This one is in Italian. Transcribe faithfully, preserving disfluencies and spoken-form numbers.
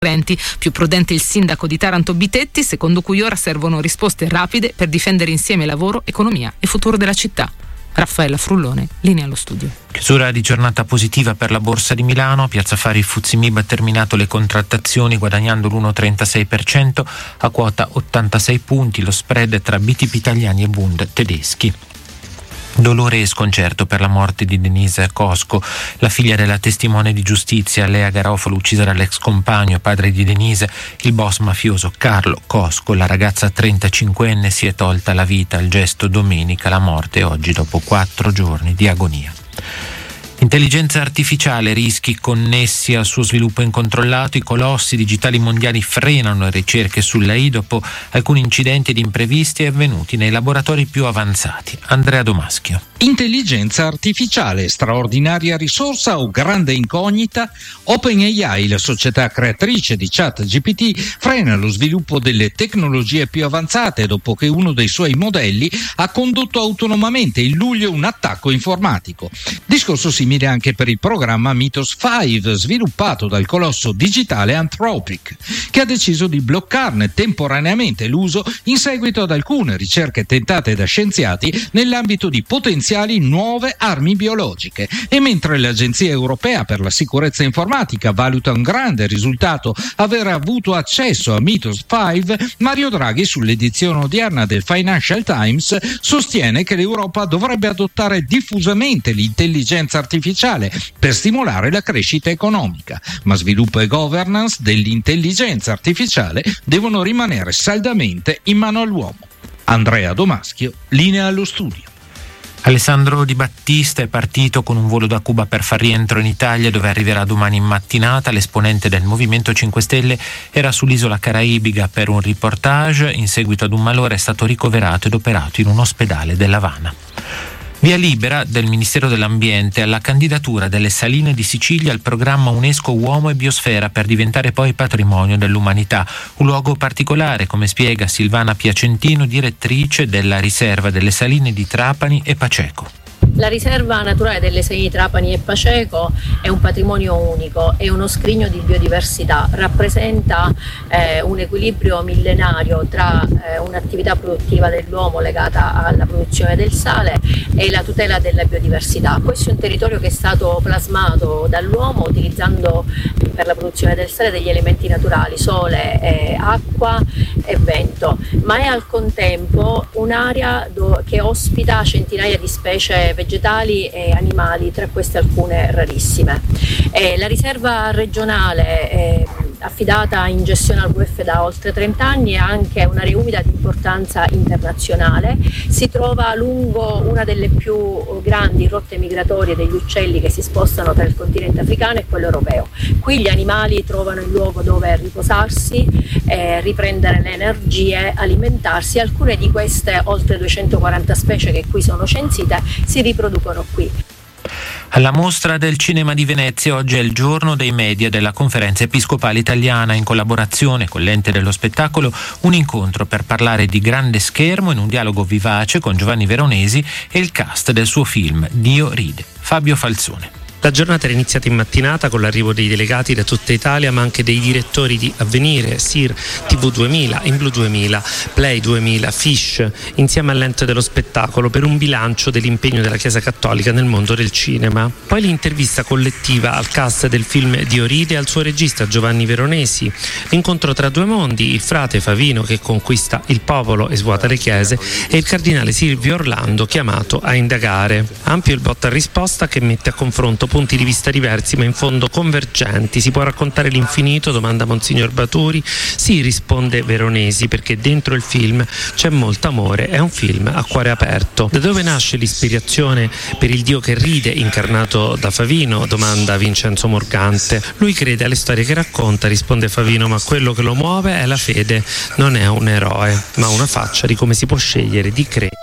Più prudente il sindaco di Taranto Bitetti, secondo cui ora servono risposte rapide per difendere insieme lavoro, economia e futuro della città. Raffaella Frullone, linea allo studio. Chiusura di giornata positiva per la Borsa di Milano. Piazza Affari il Fuzzi Mib ha terminato le contrattazioni guadagnando l'uno virgola trentasei per cento a quota ottantasei punti, lo spread tra B T P italiani e Bund tedeschi. Dolore e sconcerto per la morte di Denise Cosco, la figlia della testimone di giustizia Lea Garofalo, uccisa dall'ex compagno e padre di Denise, il boss mafioso Carlo Cosco. La ragazza trentacinquenne si è tolta la vita al gesto domenica, la morte oggi dopo quattro giorni di agonia. Intelligenza artificiale, rischi connessi al suo sviluppo incontrollato. I colossi digitali mondiali frenano le ricerche sull'A I dopo alcuni incidenti ed imprevisti avvenuti nei laboratori più avanzati. Andrea Domaschio. Intelligenza artificiale, straordinaria risorsa o grande incognita? OpenAI, la società creatrice di ChatGPT, frena lo sviluppo delle tecnologie più avanzate dopo che uno dei suoi modelli ha condotto autonomamente in luglio un attacco informatico. Discorso simile anche per il programma Mythos cinque, sviluppato dal colosso digitale Anthropic, che ha deciso di bloccarne temporaneamente l'uso in seguito ad alcune ricerche tentate da scienziati nell'ambito di potenziali nuove armi biologiche. E mentre l'Agenzia Europea per la Sicurezza Informatica valuta un grande risultato aver avuto accesso a Mythos cinque, Mario Draghi sull'edizione odierna del Financial Times sostiene che l'Europa dovrebbe adottare diffusamente l'intelligenza artificiale per stimolare la crescita economica, ma sviluppo e governance dell'intelligenza artificiale devono rimanere saldamente in mano all'uomo. Andrea Domaschio, linea allo studio. Alessandro Di Battista è partito con un volo da Cuba per far rientro in Italia, dove arriverà domani in mattinata. L'esponente del Movimento cinque Stelle era sull'isola caraibica per un reportage. In seguito ad un malore è stato ricoverato ed operato in un ospedale dell'Havana. Via libera del Ministero dell'Ambiente alla candidatura delle Saline di Sicilia al programma UNESCO Uomo e Biosfera per diventare poi patrimonio dell'umanità. Un luogo particolare, come spiega Silvana Piacentino, direttrice della riserva delle Saline di Trapani e Paceco. La riserva naturale delle Saline di Trapani e Paceco è un patrimonio unico, è uno scrigno di biodiversità, rappresenta eh, un equilibrio millenario tra eh, un'attività produttiva dell'uomo legata alla produzione del sale e la tutela della biodiversità. Questo è un territorio che è stato plasmato dall'uomo utilizzando per la produzione del sale degli elementi naturali, sole, eh, acqua e vento, ma è al contempo un'area do- che ospita centinaia di specie vegetali e animali, tra queste alcune rarissime. Eh, la riserva regionale eh, affidata in gestione al W W F da oltre trenta anni è anche un'area umida di importanza internazionale. Si trova lungo una delle più grandi rotte migratorie degli uccelli che si spostano tra il continente africano e quello europeo. Qui gli animali trovano il luogo dove riposarsi, eh, riprendere le energie, alimentarsi. Alcune di queste oltre duecentoquaranta specie che qui sono censite si riproducono qui. Alla Mostra del Cinema di Venezia oggi è il giorno dei media della Conferenza Episcopale Italiana, in collaborazione con l'Ente dello Spettacolo, un incontro per parlare di grande schermo in un dialogo vivace con Giovanni Veronesi e il cast del suo film Dio ride. Fabio Falzone. La giornata era iniziata in mattinata con l'arrivo dei delegati da tutta Italia, ma anche dei direttori di Avvenire, S I R, T V duemila, In Blu duemila, Play duemila, Fish, insieme all'Ente dello Spettacolo per un bilancio dell'impegno della Chiesa Cattolica nel mondo del cinema. Poi l'intervista collettiva al cast del film Dio ride e al suo regista Giovanni Veronesi. L'incontro tra due mondi, il frate Favino che conquista il popolo e svuota le chiese e il cardinale Silvio Orlando chiamato a indagare. Ampio il botta a risposta che mette a confronto punti di vista diversi ma in fondo convergenti. Si può raccontare l'infinito? Domanda Monsignor Baturi. Sì, risponde Veronesi, perché dentro il film c'è molto amore, è un film a cuore aperto. Da dove nasce l'ispirazione per il Dio che ride incarnato da Favino? Domanda Vincenzo Morgante. Lui crede alle storie che racconta, risponde Favino, ma quello che lo muove è la fede, non è un eroe ma una faccia di come si può scegliere di credere.